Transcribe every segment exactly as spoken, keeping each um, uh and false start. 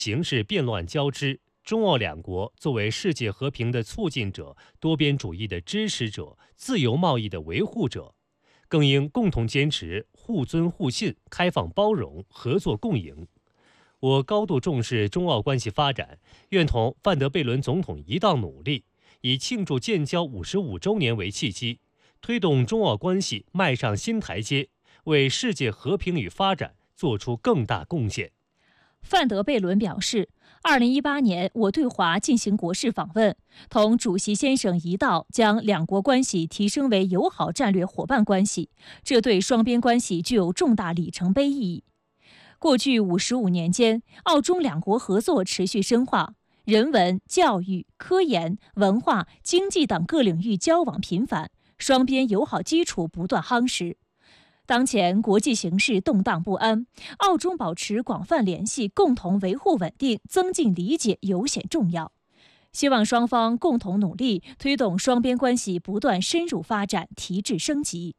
形势变乱交织，中澳两国作为世界和平的促进者、多边主义的支持者、自由贸易的维护者，更应共同坚持互尊互信、开放包容、合作共赢。我高度重视中澳关系发展，愿同范德贝伦总统一道努力，以庆祝建交五十五周年为契机，推动中澳关系迈上新台阶，为世界和平与发展做出更大贡献。 范德贝伦表示，二零一八年我对华进行国事访问，同主席先生一道将两国关系提升为友好战略伙伴关系，这对双边关系具有重大里程碑意义。过去五十五年间，澳中两国合作持续深化，人文、教育、科研、文化、经济等各领域交往频繁，双边友好基础不断夯实。当前国际形势动荡不安，澳中保持广泛联系，共同维护稳定、增进理解尤显重要。希望双方共同努力，推动双边关系不断深入发展、提质升级。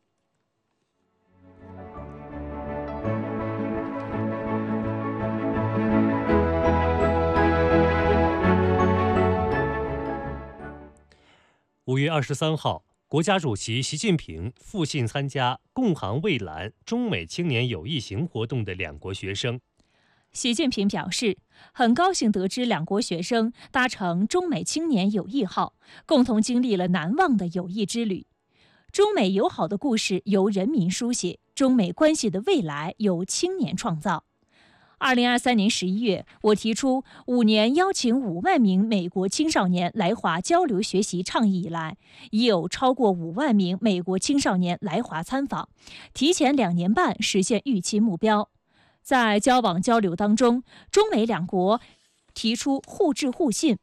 五月二十三号，国家主席习近平复信参加共航蔚蓝中美青年友谊行活动的两国学生。 习近平表示，很高兴得知两国学生搭乘中美青年友谊号，共同经历了难忘的友谊之旅。中美友好的故事由人民书写，中美关系的未来由青年创造。二零二三年十一月，我提出五年邀请五万名美国青少年来华交流学习倡议以来，已有超过五万名美国青少年来华参访，提前两年半实现预期目标。在交往交流当中，中美两国提出互致互信。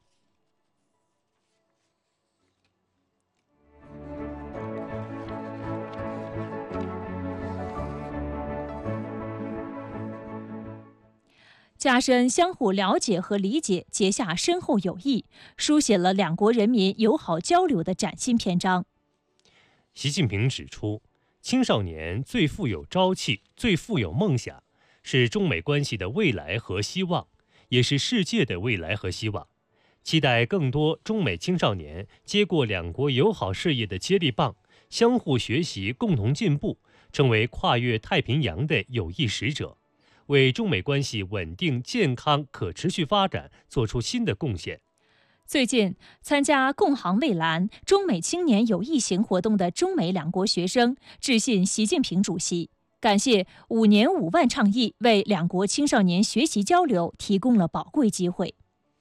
加深相互了解和理解，结下深厚友谊，书写了两国人民友好交流的崭新篇章。 习近平指出，青少年最富有朝气，最富有梦想，是中美关系的未来和希望，也是世界的未来和希望。期待更多中美青少年接过两国友好事业的接力棒，相互学习，共同进步，成为跨越太平洋的友谊使者，为中美关系稳定、健康、可持续发展做出新的贡献。 最近参加共航蔚蓝中美青年友谊行活动的中美两国学生致信习近平主席，感谢五年五万倡议为两国青少年学习交流提供了宝贵机会。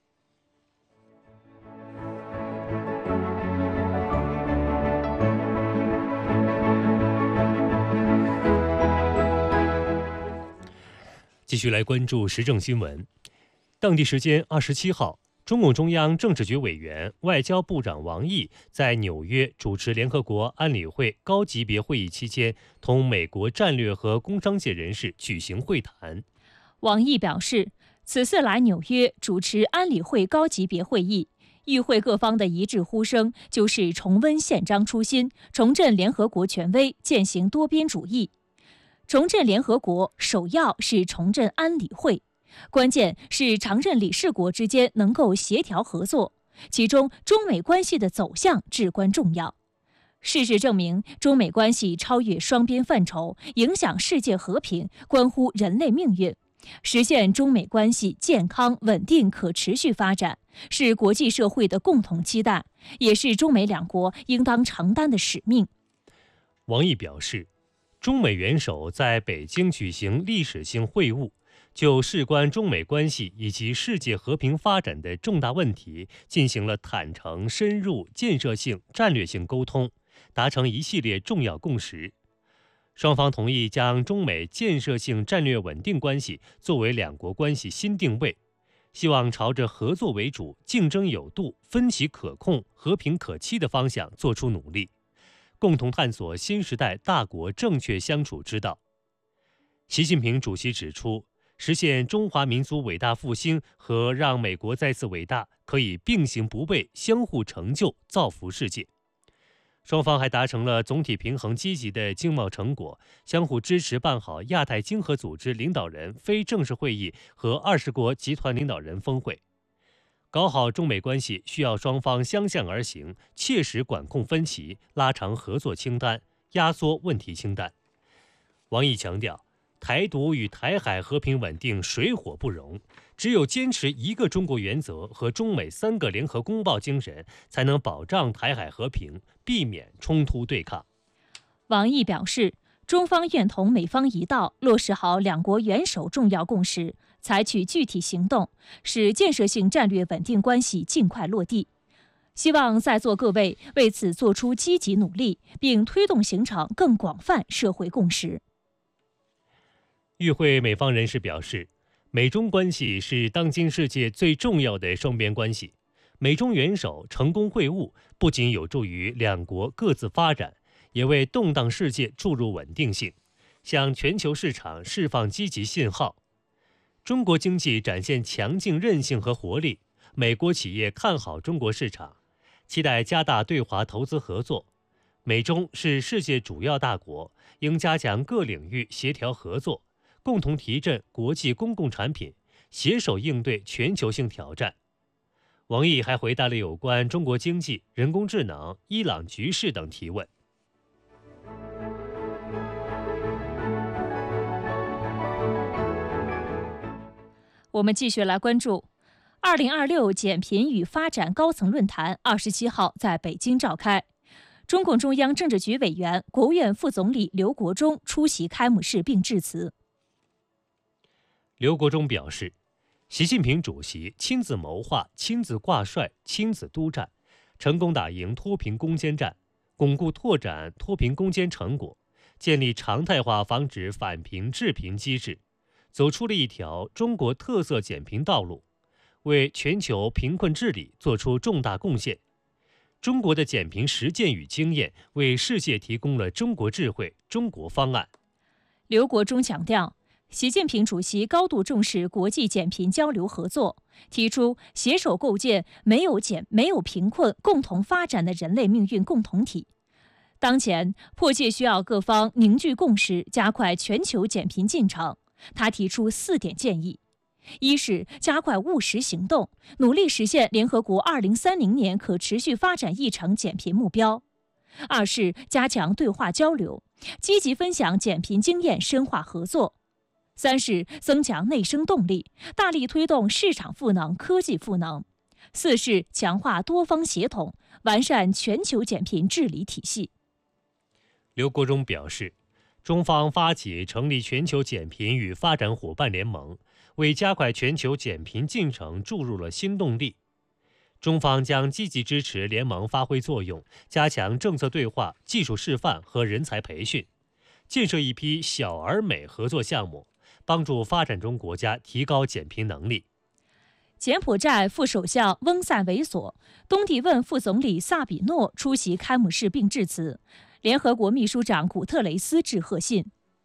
继续来关注时政新闻。当地时间二十七号，中共中央政治局委员、外交部长王毅在纽约主持联合国安理会高级别会议期间，同美国战略和工商界人士举行会谈。 王毅表示，此次来纽约主持安理会高级别会议，与会各方的一致呼声就是重温宪章初心，重振联合国权威，践行多边主义。重振联合国首要是重振安理会，关键是常任理事国之间能够协调合作，其中中美关系的走向至关重要。事实证明，中美关系超越双边范畴，影响世界和平，关乎人类命运。实现中美关系健康、稳定、可持续发展，是国际社会的共同期待，也是中美两国应当承担的使命。 王毅表示，中美元首在北京举行历史性会晤，就事关中美关系以及世界和平发展的重大问题进行了坦诚、深入、建设性、战略性沟通，达成一系列重要共识。双方同意将中美建设性战略稳定关系作为两国关系新定位，希望朝着合作为主、竞争有度、分歧可控、和平可期的方向做出努力，共同探索新时代大国正确相处之道。习近平主席指出，实现中华民族伟大复兴和让美国再次伟大可以并行不悖，相互成就，造福世界。 双方还达成了总体平衡积极的经贸成果，相互支持办好亚太经合组织领导人非正式会议和二十国集团领导人峰会。搞好中美关系需要双方相向而行，切实管控分歧，拉长合作清单，压缩问题清单。王毅强调，台独与台海和平稳定水火不容，只有坚持一个中国原则和中美三个联合公报精神，才能保障台海和平，避免冲突对抗。 王毅表示，中方愿同美方一道，落实好两国元首重要共识，采取具体行动，使建设性战略稳定关系尽快落地。希望在座各位为此做出积极努力，并推动形成更广泛社会共识。 与会美方人士表示，美中关系是当今世界最重要的双边关系，美中元首成功会晤，不仅有助于两国各自发展，也为动荡世界注入稳定性，向全球市场释放积极信号。中国经济展现强劲韧性和活力，美国企业看好中国市场，期待加大对华投资合作。美中是世界主要大国，应加强各领域协调合作，共同提振国际公共产品，携手应对全球性挑战。王毅还回答了有关中国经济、人工智能、伊朗局势等提问。 我们继续来关注二零二六减贫与发展高层论坛二十七号在北京召开，中共中央政治局委员、国务院副总理刘国中出席开幕式并致辞。 刘国中表示，习近平主席亲自谋划、亲自挂帅、亲自督战，成功打赢脱贫攻坚战，巩固拓展脱贫攻坚成果，建立常态化防止返贫致贫机制，走出了一条中国特色减贫道路，为全球贫困治理做出重大贡献。中国的减贫实践与经验为世界提供了中国智慧、中国方案。 刘国中强调，习近平主席高度重视国际减贫交流合作，提出携手构建没有减、没有贫困、共同发展的人类命运共同体。当前迫切需要各方凝聚共识，加快全球减贫进程。他提出四点建议：一是加快务实行动，努力实现联合国二零三零年可持续发展议程减贫目标；二是加强对话交流，积极分享减贫经验，深化合作；三是增强内生动力，大力推动市场赋能、科技赋能；四是强化多方协同，完善全球减贫治理体系。 刘国中表示，中方发起成立全球减贫与发展伙伴联盟，为加快全球减贫进程注入了新动力。中方将积极支持联盟发挥作用，加强政策对话、技术示范和人才培训，建设一批小而美合作项目，帮助发展中国家提高减贫能力。 柬埔寨副首相翁赛维索、东帝汶副总理萨比诺出席开幕式并致辞。联合国秘书长古特雷斯致贺信。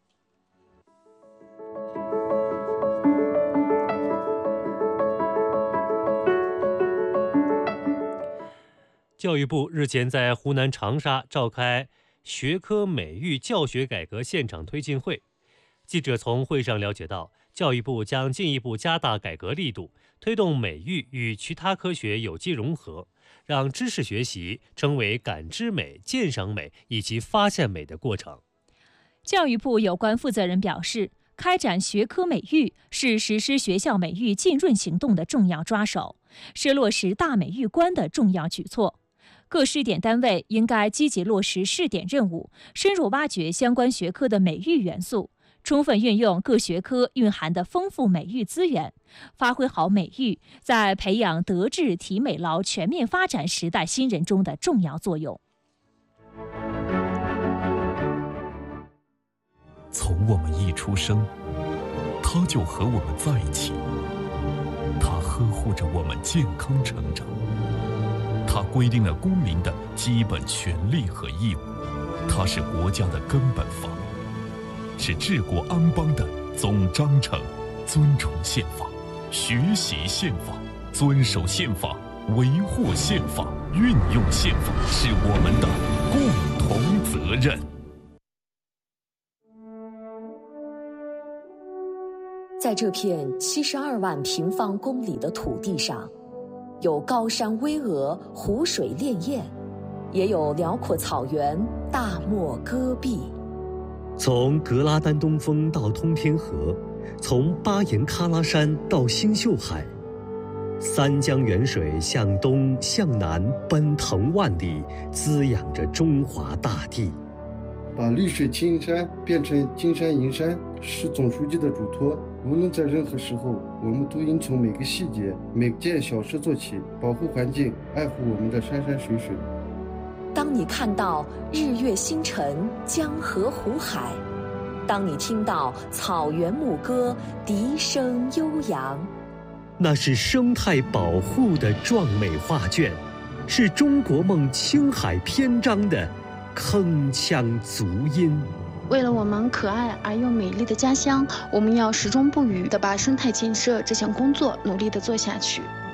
教育部日前在湖南长沙召开学科美育教学改革现场推进会。记者从会上了解到，教育部将进一步加大改革力度，推动美育与其他科学有机融合，让知识学习成为感知美、鉴赏美以及发现美的过程。 教育部有关负责人表示，开展学科美育是实施学校美育浸润行动的重要抓手，是落实大美育观的重要举措。各试点单位应该积极落实试点任务，深入挖掘相关学科的美育元素，充分运用各学科蕴含的丰富美育资源，发挥好美育在培养德智体美劳全面发展时代新人中的重要作用。 从我们一出生，他就和我们在一起，他呵护着我们健康成长，他规定了公民的基本权利和义务，他是国家的根本法，是治国安邦的总章程。尊重宪法，学习宪法，遵守宪法， 维护宪法、运用宪法是我们的共同责任。 在这片七十二万平方公里的土地上，有高山巍峨、湖水潋滟，也有辽阔草原、大漠戈壁。 从格拉丹东峰到通天河，从巴颜喀拉山到星宿海，三江源水向东向南奔腾万里，滋养着中华大地。 把绿水青山变成金山银山是总书记的嘱托。无论在任何时候，我们都应从每个细节、每件小事做起，保护环境，爱护我们的山山水水。 当你看到日月星辰、江河湖海，当你听到草原牧歌、笛声悠扬， 那是生态保护的壮美画卷，是中国梦青海篇章的铿锵足音。 为了我们可爱而又美丽的家乡，我们要始终不渝地把生态建设这项工作努力地做下去。